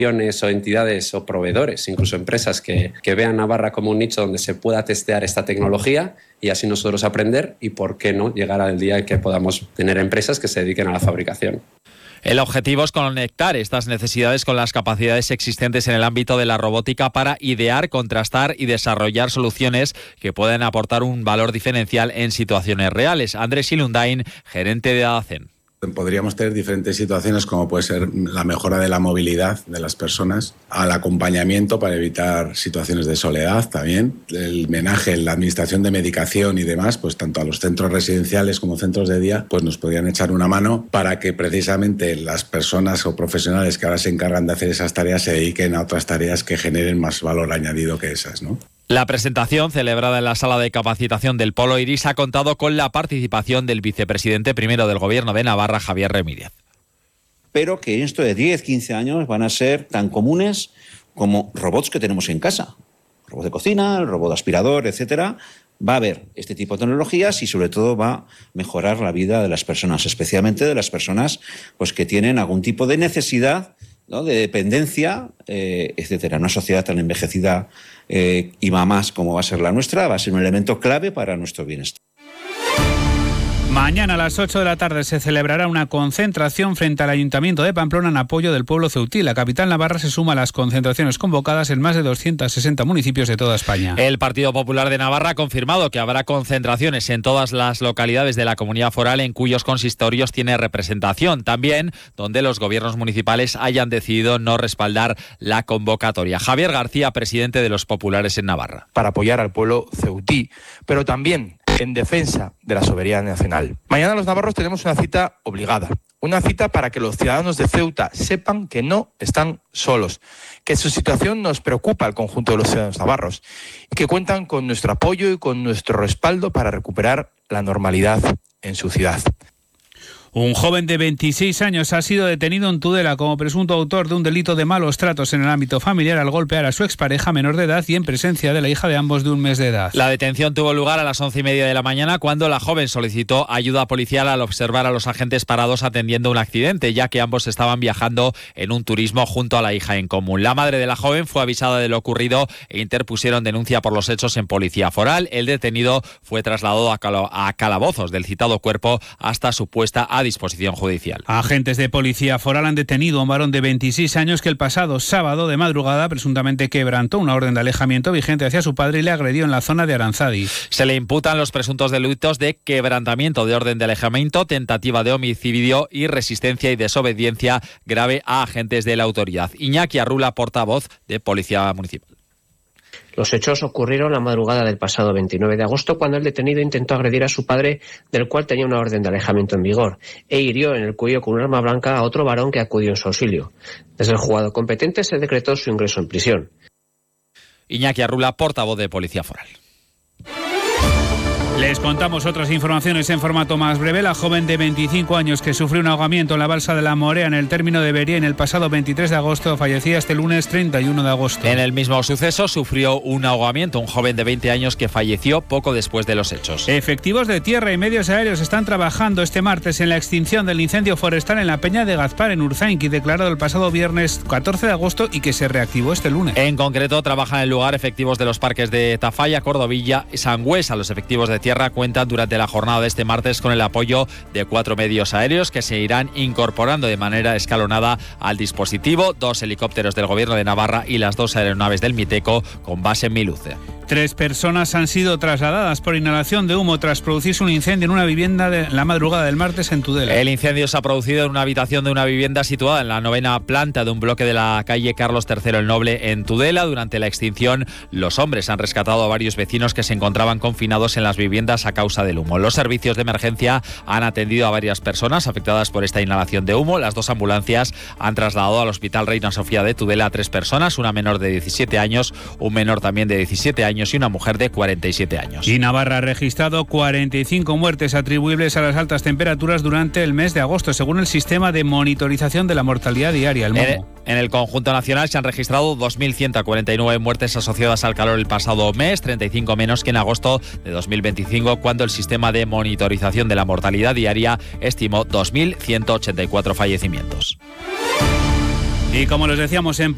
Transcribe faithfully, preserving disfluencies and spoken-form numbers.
o entidades o proveedores, incluso empresas que, que vean Navarra como un nicho donde se pueda testear esta tecnología y así nosotros aprender y, por qué no, llegar al día en que podamos tener empresas que se dediquen a la fabricación. El objetivo es conectar estas necesidades con las capacidades existentes en el ámbito de la robótica para idear, contrastar y desarrollar soluciones que puedan aportar un valor diferencial en situaciones reales. Andrés Ilundain, gerente de ADACEN. Podríamos tener diferentes situaciones como puede ser la mejora de la movilidad de las personas, al acompañamiento para evitar situaciones de soledad también, el menaje, la administración de medicación y demás, pues tanto a los centros residenciales como centros de día, pues nos podrían echar una mano para que precisamente las personas o profesionales que ahora se encargan de hacer esas tareas se dediquen a otras tareas que generen más valor añadido que esas, ¿no? La presentación, celebrada en la sala de capacitación del Polo Iris, ha contado con la participación del vicepresidente primero del Gobierno de Navarra, Javier Remídez. Pero que en esto de diez, quince años van a ser tan comunes como robots que tenemos en casa. El robot de cocina, el robot aspirador, etcétera. Va a haber este tipo de tecnologías y sobre todo va a mejorar la vida de las personas, especialmente de las personas pues, que tienen algún tipo de necesidad, ¿no?, de dependencia, eh, etcétera. Una sociedad tan envejecida eh, y más como va a ser la nuestra va a ser un elemento clave para nuestro bienestar. Mañana a las ocho de la tarde se celebrará una concentración frente al Ayuntamiento de Pamplona en apoyo del pueblo ceutí. La capital navarra se suma a las concentraciones convocadas en más de doscientos sesenta municipios de toda España. El Partido Popular de Navarra ha confirmado que habrá concentraciones en todas las localidades de la comunidad foral en cuyos consistorios tiene representación. También donde los gobiernos municipales hayan decidido no respaldar la convocatoria. Javier García, presidente de los populares en Navarra. Para apoyar al pueblo ceutí, pero también en defensa de la soberanía nacional. Mañana los navarros tenemos una cita obligada, una cita para que los ciudadanos de Ceuta sepan que no están solos, que su situación nos preocupa al conjunto de los ciudadanos navarros y que cuentan con nuestro apoyo y con nuestro respaldo para recuperar la normalidad en su ciudad. Un joven de veintiséis años ha sido detenido en Tudela como presunto autor de un delito de malos tratos en el ámbito familiar al golpear a su expareja menor de edad y en presencia de la hija de ambos de un mes de edad. La detención tuvo lugar a las once y media de la mañana cuando la joven solicitó ayuda policial al observar a los agentes parados atendiendo un accidente, ya que ambos estaban viajando en un turismo junto a la hija en común. La madre de la joven fue avisada de lo ocurrido e interpusieron denuncia por los hechos en Policía Foral. El detenido fue trasladado a, cala- a calabozos del citado cuerpo hasta su puesta a disposición judicial. Agentes de Policía Foral han detenido a un varón de veintiséis años que el pasado sábado de madrugada presuntamente quebrantó una orden de alejamiento vigente hacia su padre y le agredió en la zona de Aranzadi. Se le imputan los presuntos delitos de quebrantamiento de orden de alejamiento, tentativa de homicidio y resistencia y desobediencia grave a agentes de la autoridad. Iñaki Arrula, portavoz de Policía Municipal. Los hechos ocurrieron la madrugada del pasado veintinueve de agosto cuando el detenido intentó agredir a su padre, del cual tenía una orden de alejamiento en vigor, e hirió en el cuello con un arma blanca a otro varón que acudió en su auxilio. Desde el juzgado competente se decretó su ingreso en prisión. Iñaki Arrula, portavoz de Policía Foral. Les contamos otras informaciones en formato más breve. La joven de veinticinco años que sufrió un ahogamiento en la balsa de la Morea en el término de Bería en el pasado veintitrés de agosto fallecía este lunes treinta y uno de agosto. En el mismo suceso sufrió un ahogamiento un joven de veinte años que falleció poco después de los hechos. Efectivos de tierra y medios aéreos están trabajando este martes en la extinción del incendio forestal en la Peña de Gazpar en Urzainqui, declarado el pasado viernes catorce de agosto y que se reactivó este lunes. En concreto, trabajan en el lugar efectivos de los parques de Tafalla, Cordovilla y Sangüesa. Los efectivos de tierra cuentan durante la jornada de este martes con el apoyo de cuatro medios aéreos que se irán incorporando de manera escalonada al dispositivo, dos helicópteros del Gobierno de Navarra y las dos aeronaves del Miteco con base en Miluce. Tres personas han sido trasladadas por inhalación de humo tras producirse un incendio en una vivienda de la madrugada del martes en Tudela. El incendio se ha producido en una habitación de una vivienda situada en la novena planta de un bloque de la calle Carlos tercero el Noble en Tudela. Durante la extinción, los hombres han rescatado a varios vecinos que se encontraban confinados en las viviendas a causa del humo. Los servicios de emergencia han atendido a varias personas afectadas por esta inhalación de humo. Las dos ambulancias han trasladado al Hospital Reina Sofía de Tudela a tres personas, una menor de diecisiete años, un menor también de diecisiete años y una mujer de cuarenta y siete años. Y Navarra ha registrado cuarenta y cinco muertes atribuibles a las altas temperaturas durante el mes de agosto, según el sistema de monitorización de la mortalidad diaria, el MOMO. En el conjunto nacional se han registrado dos mil ciento cuarenta y nueve muertes asociadas al calor el pasado mes, treinta y cinco menos que en agosto de dos mil veinticinco, cuando el sistema de monitorización de la mortalidad diaria estimó dos mil ciento ochenta y cuatro fallecimientos. Y como les decíamos en